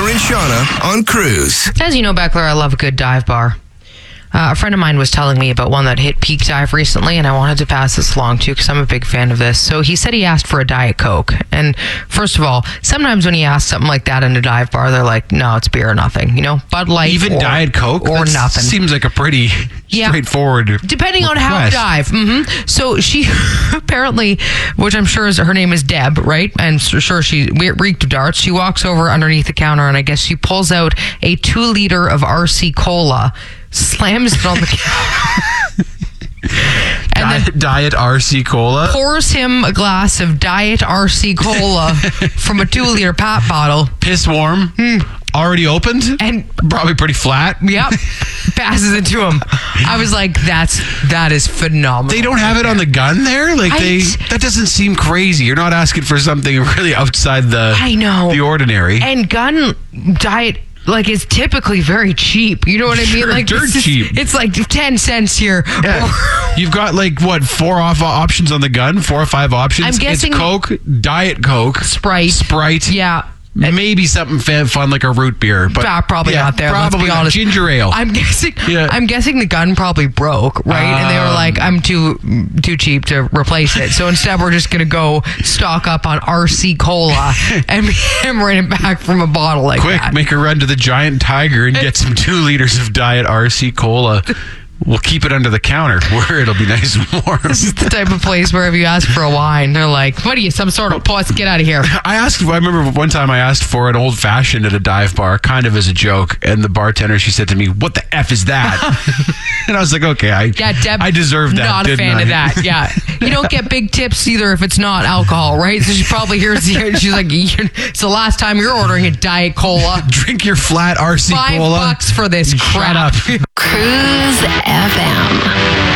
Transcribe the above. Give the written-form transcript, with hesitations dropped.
Beckler and Shauna on Cruise. As you know, Beckler, I love a good dive bar. A friend of mine was telling me about one that hit peak dive recently, and I wanted to pass this along too because I'm a big fan of this. So he said he asked for a Diet Coke. And first of all, sometimes when you ask something like that in a dive bar, they're like, no, it's beer or nothing. You know, Bud Light Even Diet Coke? or nothing. Seems like a pretty straightforward depending on how request. dive. So she apparently, which I'm sure is her name is Deb, right? And sure she reeked of darts. She walks over underneath the counter, and I guess she pulls out a 2-liter of RC Cola, slams it on the counter, and then Diet RC Cola? pours him a glass of Diet RC Cola from a 2-liter pop bottle. Piss warm? Already opened? And probably pretty flat? yep, passes it to him. I was like, that is phenomenal. They don't have it on the gun there? Like that doesn't seem crazy. You're not asking for something really outside the ordinary. And gun diet, like, is typically very cheap. You know what I mean? Sure, Like, dirt cheap. It's like 10 cents here. Yeah. You've got like 4 options on the gun? 4 or 5 options? I'm guessing it's Coke, Diet Coke, Sprite. Yeah. Maybe something fun like a root beer, but probably not there. Probably let's be honest. Ginger ale. I'm guessing the gun probably broke, right? And they were like, "I'm too cheap to replace it." So instead, we're just gonna go stock up on RC Cola and hammering it back from a bottle like Quick, that. make a run to the Giant Tiger and get some 2 liters of Diet RC Cola. We'll keep it under the counter where it'll be nice and warm. This is the type of place where if you ask for a wine, they're like, "What are you, some sort of puss? Get out of here." I remember one time I asked for an old fashioned at a dive bar, kind of as a joke, and the bartender, she said to me, "What the F is that?" And I was like, okay, Deb, I deserve that. Not a fan of that. Yeah. You don't get big tips either if it's not alcohol, right? So she probably hears she's like, "It's the last time you're ordering a Diet Cola. Drink your flat RC Cola. $5 for this crap." Shut up. Cruise